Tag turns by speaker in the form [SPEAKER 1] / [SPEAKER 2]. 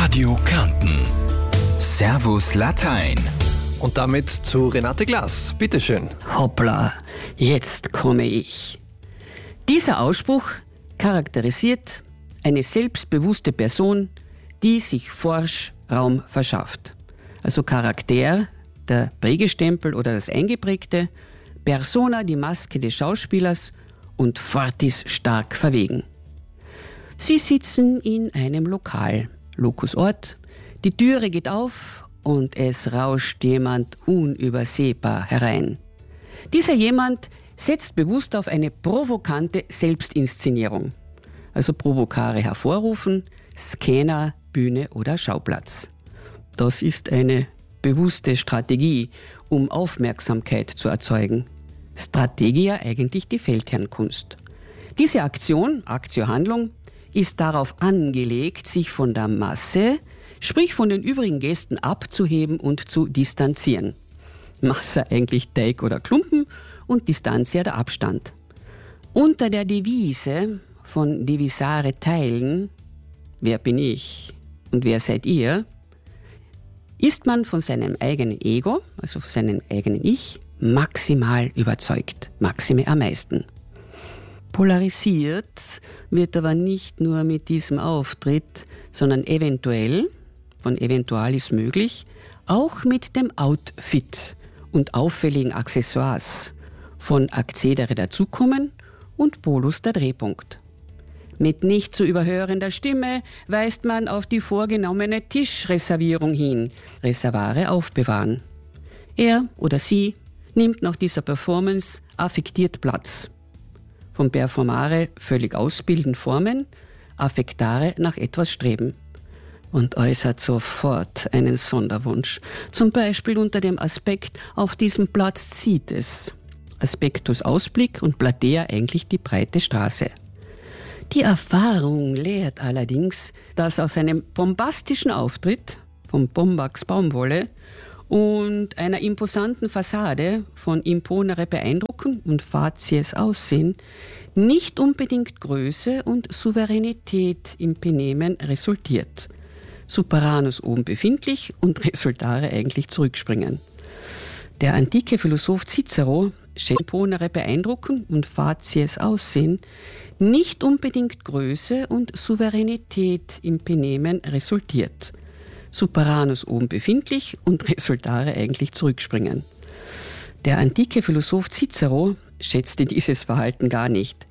[SPEAKER 1] Radio Kärnten. Servus Latein.
[SPEAKER 2] Und damit zu Renate Glas. Bitteschön.
[SPEAKER 3] Hoppla, jetzt komme ich. Dieser Ausspruch charakterisiert eine selbstbewusste Person, die sich forsch Raum verschafft. Also Charakter, der Prägestempel oder das Eingeprägte, Persona, die Maske des Schauspielers und fortis stark verwegen. Sie sitzen in einem Lokal, Locus Ort, die Türe geht auf und es rauscht jemand unübersehbar herein. Dieser jemand setzt bewusst auf eine provokante Selbstinszenierung, also Provokare hervorrufen, Scanner, Bühne oder Schauplatz. Das ist eine bewusste Strategie, um Aufmerksamkeit zu erzeugen. Strategia eigentlich die Feldherrnkunst. Diese Aktion, Aktio-Handlung, ist darauf angelegt, sich von der Masse, sprich von den übrigen Gästen abzuheben und zu distanzieren. Masse eigentlich Teig oder Klumpen und Distantia der Abstand. Unter der Devise von Divisare teilen, wer bin ich und wer seid ihr, ist man von seinem eigenen Ego, also von seinem eigenen Ich, maximal überzeugt, maxime am meisten. Polarisiert wird aber nicht nur mit diesem Auftritt, sondern eventuell, von Eventualis möglich, auch mit dem Outfit und auffälligen Accessoires, von Akzedere dazukommen und Polus der Drehpunkt. Mit nicht zu überhörender Stimme weist man auf die vorgenommene Tischreservierung hin, Reservare aufbewahren. Er oder sie nimmt nach dieser Performance affektiert Platz. Vom Performare völlig ausbilden Formen, affektare nach etwas streben. Und äußert sofort einen Sonderwunsch, zum Beispiel unter dem Aspekt, auf diesem Platz zieht es. Aspectus Ausblick und Platea eigentlich die breite Straße. Die Erfahrung lehrt allerdings, dass aus einem bombastischen Auftritt vom Bombax Baumwolle und einer imposanten Fassade von imponere Beeindrucken und facies Aussehen nicht unbedingt Größe und Souveränität im Benehmen resultiert. Superanus oben befindlich und Resultare eigentlich zurückspringen. Der antike Philosoph Cicero schätzt imponere Beeindrucken und facies Aussehen nicht unbedingt Größe und Souveränität im Benehmen resultiert. Superanus oben befindlich und Resultare eigentlich zurückspringen. Der antike Philosoph Cicero schätzte dieses Verhalten gar nicht.